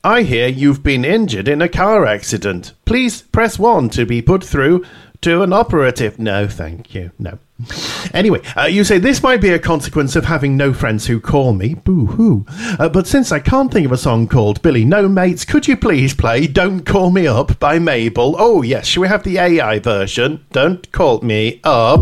I hear you've been injured in a car accident. Please press 1 to be put through to an operative. No, thank you. No. Anyway, you say this might be a consequence of having no friends who call me. Boo-hoo. But since I can't think of a song called Billy No Mates, could you please play Don't Call Me Up by Mabel? Oh, yes. Shall we have the AI version? Don't call me up.